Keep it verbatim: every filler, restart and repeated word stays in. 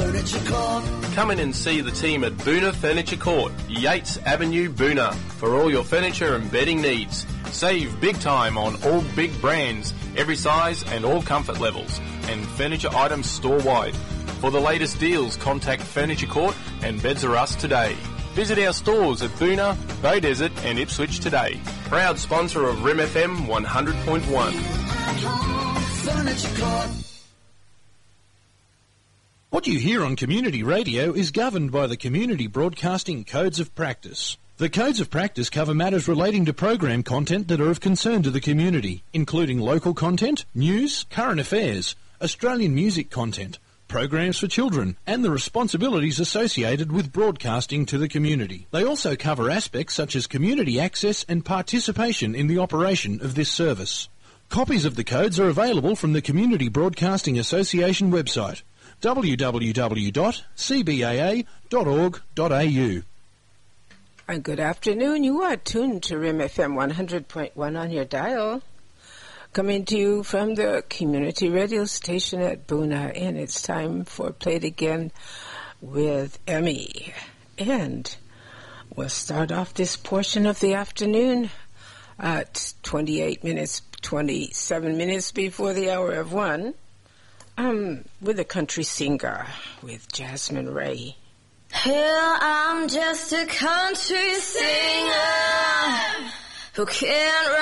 Furniture Court. Come in and see the team at Boona Furniture Court, Yates Avenue, Boona, for all your furniture and bedding needs. Save big time on all big brands, every size and all comfort levels, and furniture items store-wide. For the latest deals, contact Furniture Court and Beds R Us today. Visit our stores at Boona, Beaudesert and Ipswich today. Proud sponsor of R I M F M one hundred point one. Furniture Court. What you hear on community radio is governed by the Community Broadcasting Codes of Practice. The Codes of Practice cover matters relating to program content that are of concern to the community, including local content, news, current affairs, Australian music content, programs for children, and the responsibilities associated with broadcasting to the community. They also cover aspects such as community access and participation in the operation of this service. Copies of the codes are available from the Community Broadcasting Association website, w w w dot c b a a dot org dot a u. And good afternoon. You are tuned to R I M F M one hundred point one on your dial. Coming to you from the community radio station at Boona, and it's time for Play It Again with Emmy. And we'll start off this portion of the afternoon at twenty-eight minutes, twenty-seven minutes before the hour of one, um, with a country singer, with Jasmine Ray. Hell, I'm just a country singer who can't